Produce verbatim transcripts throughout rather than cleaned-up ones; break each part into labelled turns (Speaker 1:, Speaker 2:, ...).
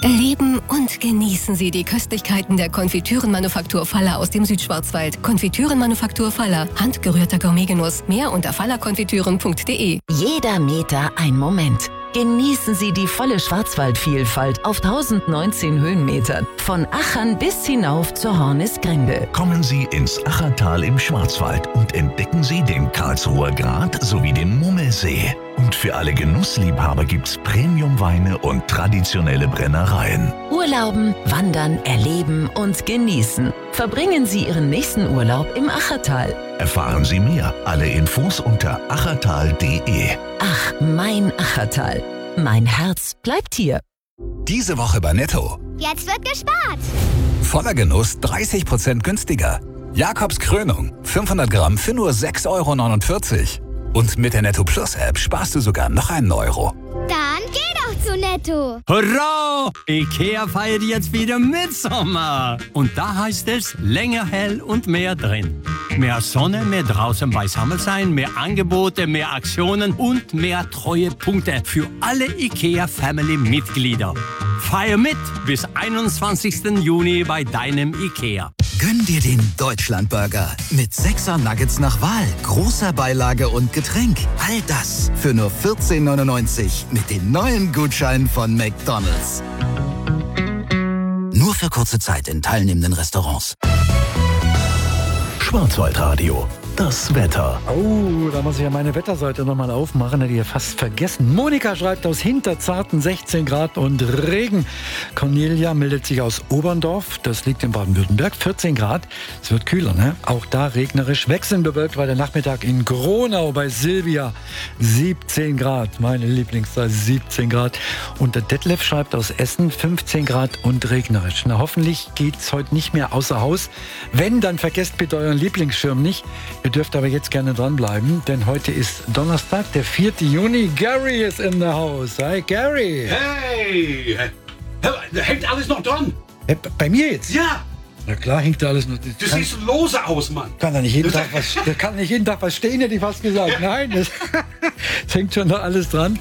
Speaker 1: Erleben und genießen Sie die Köstlichkeiten der Konfitürenmanufaktur Faller aus dem Südschwarzwald. Konfitürenmanufaktur Faller, handgerührter Gourmetgenuss. Mehr unter fallerkonfitüren punkt de.
Speaker 2: Jeder Meter ein Moment. Genießen Sie die volle Schwarzwaldvielfalt auf tausendneunzehn Höhenmetern. Von Achern bis hinauf zur Hornisgrinde.
Speaker 3: Kommen Sie ins Achertal im Schwarzwald und entdecken Sie den Karlsruher Grat sowie den Mummelsee. Und für alle Genussliebhaber gibt's Premiumweine und traditionelle Brennereien.
Speaker 2: Urlauben, wandern, erleben und genießen. Verbringen Sie Ihren nächsten Urlaub im Achertal.
Speaker 3: Erfahren Sie mehr. Alle Infos unter achertal punkt de.
Speaker 2: Ach, mein Achertal. Mein Herz bleibt hier.
Speaker 4: Diese Woche bei Netto.
Speaker 5: Jetzt wird gespart.
Speaker 4: Voller Genuss dreißig Prozent günstiger. Jakobs Krönung. fünfhundert Gramm für nur sechs Euro neunundvierzig. Und mit der Netto Plus App sparst du sogar noch einen Euro.
Speaker 5: Dann geh doch zu Netto.
Speaker 6: Hurra! IKEA feiert jetzt wieder Mitsommer. Und da heißt es länger hell und mehr drin. Mehr Sonne, mehr draußen beisammen sein, mehr Angebote, mehr Aktionen und mehr Treuepunkte für alle IKEA-Family-Mitglieder. Feier mit bis einundzwanzigsten Juni bei deinem IKEA.
Speaker 7: Gönn dir den Deutschlandburger mit sechser Nuggets nach Wahl, großer Beilage und Getränk. All das für nur vierzehn neunundneunzig mit den neuen Gutscheinen von McDonald's. Nur für kurze Zeit in teilnehmenden Restaurants.
Speaker 3: Schwarzwaldradio. Das Wetter.
Speaker 8: Oh, da muss ich ja meine Wetterseite nochmal aufmachen, hätte ich ja fast vergessen. Monika schreibt aus Hinterzarten sechzehn Grad und Regen. Cornelia meldet sich aus Oberndorf, das liegt in Baden-Württemberg, vierzehn Grad. Es wird kühler, ne? Auch da regnerisch. Wechselnd bewölkt war der Nachmittag in Gronau bei Silvia. siebzehn Grad, meine Lieblingszahl, siebzehn Grad. Und der Detlef schreibt aus Essen, fünfzehn Grad und regnerisch. Na, hoffentlich geht's heute nicht mehr außer Haus. Wenn, dann vergesst bitte euren Lieblingsschirm nicht. Ihr dürft aber jetzt gerne dranbleiben, denn heute ist Donnerstag, der vierte Juni. Gary ist in the house. Hi, Gary.
Speaker 9: Hey! Da hängt alles noch dran.
Speaker 8: Hey, bei mir jetzt?
Speaker 9: Ja!
Speaker 8: Na klar, hängt da alles noch.
Speaker 9: Du kann, siehst lose aus, Mann.
Speaker 8: Kann da nicht jeden Tag was, da kann nicht jeden Tag was stehen, hätte ich fast gesagt. Nein, das, das hängt schon noch alles dran.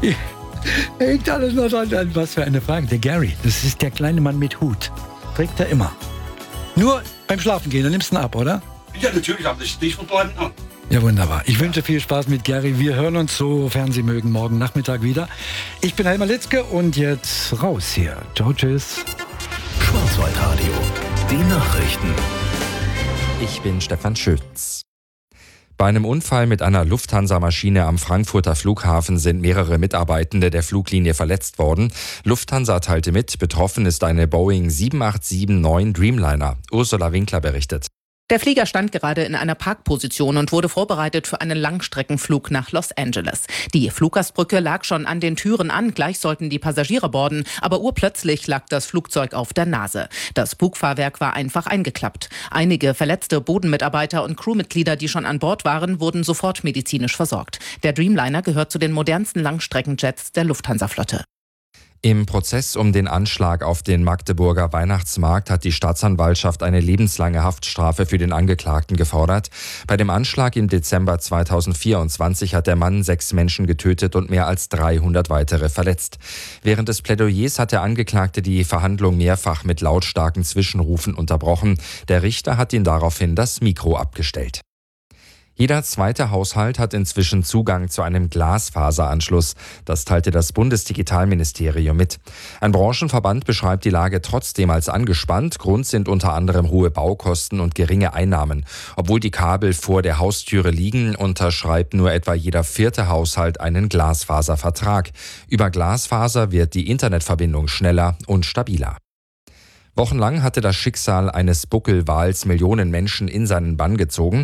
Speaker 8: Hängt alles noch dran. Was für eine Frage. Der Gary, das ist der kleine Mann mit Hut. Trägt er immer. Nur beim Schlafen gehen, dann nimmst du ihn ab, oder?
Speaker 9: Ja, natürlich, aber das stehe ich von vorhin an.
Speaker 8: Ja, wunderbar. Ich wünsche viel Spaß mit Gary. Wir hören uns, sofern Sie mögen, morgen Nachmittag wieder. Ich bin Helmer Litzke und jetzt raus hier. Ciao, tschüss.
Speaker 3: Schwarzwaldradio. Die Nachrichten.
Speaker 10: Ich bin Stefan Schütz. Bei einem Unfall mit einer Lufthansa-Maschine am Frankfurter Flughafen sind mehrere Mitarbeitende der Fluglinie verletzt worden. Lufthansa teilte mit, betroffen ist eine Boeing sieben acht sieben neun Dreamliner. Ursula Winkler berichtet.
Speaker 11: Der Flieger stand gerade in einer Parkposition und wurde vorbereitet für einen Langstreckenflug nach Los Angeles. Die Fluggastbrücke lag schon an den Türen an, gleich sollten die Passagiere boarden, aber urplötzlich lag das Flugzeug auf der Nase. Das Bugfahrwerk war einfach eingeklappt. Einige verletzte Bodenmitarbeiter und Crewmitglieder, die schon an Bord waren, wurden sofort medizinisch versorgt. Der Dreamliner gehört zu den modernsten Langstreckenjets der Lufthansa-Flotte.
Speaker 10: Im Prozess um den Anschlag auf den Magdeburger Weihnachtsmarkt hat die Staatsanwaltschaft eine lebenslange Haftstrafe für den Angeklagten gefordert. Bei dem Anschlag im Dezember zweitausendvierundzwanzig hat der Mann sechs Menschen getötet und mehr als dreihundert weitere verletzt. Während des Plädoyers hat der Angeklagte die Verhandlung mehrfach mit lautstarken Zwischenrufen unterbrochen. Der Richter hat ihn daraufhin das Mikro abgestellt. Jeder zweite Haushalt hat inzwischen Zugang zu einem Glasfaseranschluss. Das teilte das Bundesdigitalministerium mit. Ein Branchenverband beschreibt die Lage trotzdem als angespannt. Grund sind unter anderem hohe Baukosten und geringe Einnahmen. Obwohl die Kabel vor der Haustüre liegen, unterschreibt nur etwa jeder vierte Haushalt einen Glasfaservertrag. Über Glasfaser wird die Internetverbindung schneller und stabiler. Wochenlang hatte das Schicksal eines Buckelwals Millionen Menschen in seinen Bann gezogen.